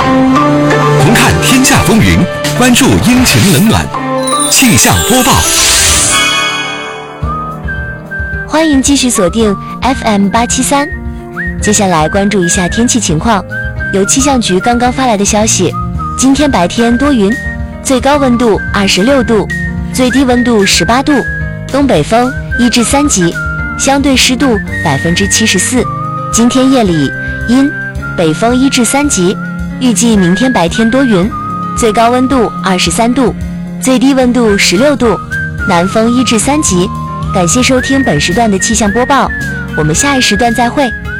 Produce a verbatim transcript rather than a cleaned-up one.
同看天下风云，关注阴晴冷暖。气象播报。 欢迎继续锁定 F M 八七三。接下来关注一下天气情况。由气象局刚刚发来的消息，今天白天多云，最高温度二十六度，最低温度十八度，东北风一至三级，相对湿度百分之七十四。今天夜里阴，北风一至三级。预计明天白天多云，最高温度二十三度，最低温度十六度，南风一至三级。感谢收听本时段的气象播报，我们下一时段再会。